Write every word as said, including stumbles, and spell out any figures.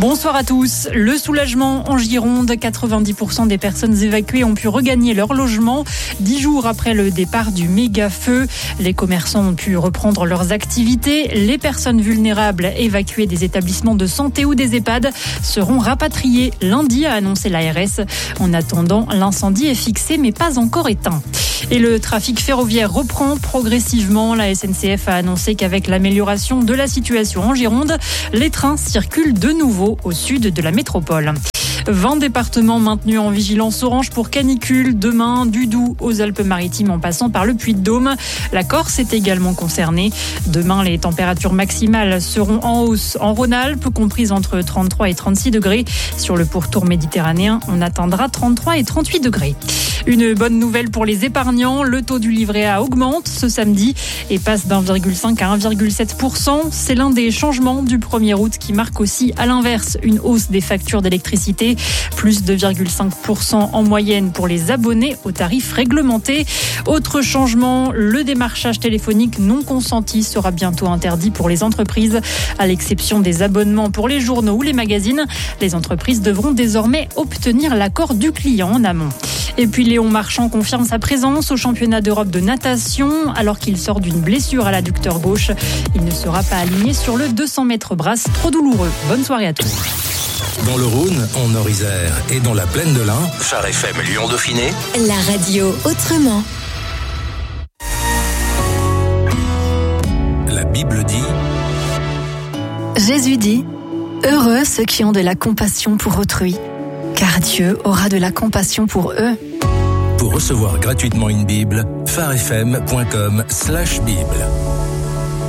Bonsoir à tous. Le soulagement en Gironde. quatre-vingt-dix pour cent des personnes évacuées ont pu regagner leur logement. Dix jours après le départ du méga feu, les commerçants ont pu reprendre leurs activités. Les personnes vulnérables évacuées des établissements de santé ou des EHPAD seront rapatriées lundi, a annoncé l'A R S. En attendant, l'incendie est fixé mais pas encore éteint. Et le trafic ferroviaire reprend progressivement. La S N C F a annoncé qu'avec l'amélioration de la situation en Gironde, les trains circulent de nouveau au sud de la métropole. vingt départements maintenus en vigilance orange pour canicule. Demain, du Doubs aux Alpes-Maritimes en passant par le Puy-de-Dôme. La Corse est également concernée. Demain, les températures maximales seront en hausse en Rhône-Alpes, comprises entre trente-trois et trente-six degrés. Sur le pourtour méditerranéen, on atteindra trente-trois et trente-huit degrés. Une bonne nouvelle pour les épargnants, le taux du livret A augmente ce samedi et passe d'un virgule cinq à un virgule sept pour cent. C'est l'un des changements du premier août qui marque aussi à l'inverse une hausse des factures d'électricité, plus deux virgule cinq pour cent en moyenne pour les abonnés aux tarifs réglementés. Autre changement, le démarchage téléphonique non consenti sera bientôt interdit pour les entreprises, à l'exception des abonnements pour les journaux ou les magazines. Les entreprises devront désormais obtenir l'accord du client en amont. Et puis Léon Marchand confirme sa présence au championnat d'Europe de natation alors qu'il sort d'une blessure à l'adducteur gauche. Il ne sera pas aligné sur le deux cents mètres brasse, trop douloureux. Bonne soirée à tous. Dans le Rhône, en Nord-Isère et dans la plaine de l'Ain, Phare F M Lyon-Dauphiné, la radio autrement. La Bible dit... Jésus dit, heureux ceux qui ont de la compassion pour autrui, car Dieu aura de la compassion pour eux. Pour recevoir gratuitement une Bible, pharefm point com slash Bible.